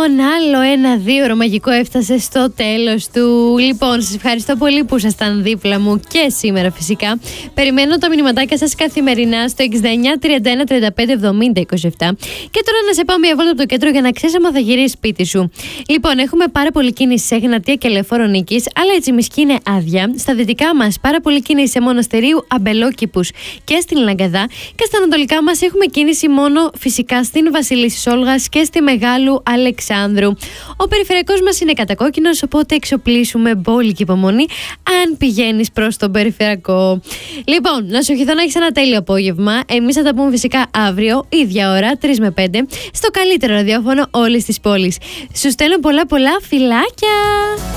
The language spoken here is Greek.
Λοιπόν, άλλο ένα 2ωρο μαγικό έφτασε στο τέλος του. Λοιπόν, σας ευχαριστώ πολύ που ήσασταν δίπλα μου και σήμερα φυσικά. Περιμένω τα μηνυματάκια σας καθημερινά στο 69 31 35 70 27. Και τώρα να σε πάω μια βόλτα από το κέντρο για να ξέρεις άμα θα γυρίσεις σπίτι σου. Λοιπόν, έχουμε πάρα πολύ κίνηση σε Εγνατία και Λεωφόρο Νίκης, αλλά η Τσιμισκή είναι άδεια. Στα δυτικά μας πάρα πολύ κίνηση σε Μοναστερίου, Αμπελόκηπους και στην Λαγκαδά. Και στα ανατολικά μας έχουμε κίνηση μόνο φυσικά στην Βασιλίσσης Όλγας και στη Μεγάλου Αλεξάνδρου. Ο περιφερειακός μας είναι κατακόκκινος, οπότε εξοπλίσουμε μπόλικη υπομονή αν πηγαίνεις προς τον περιφερειακό. Λοιπόν, να σου ευχηθώ να έχεις ένα τέλειο απόγευμα. Εμείς θα τα πούμε φυσικά αύριο, ίδια ώρα, 3 με 5, στο καλύτερο ραδιόφωνο όλης της πόλης. Σου στέλνω πολλά φιλάκια!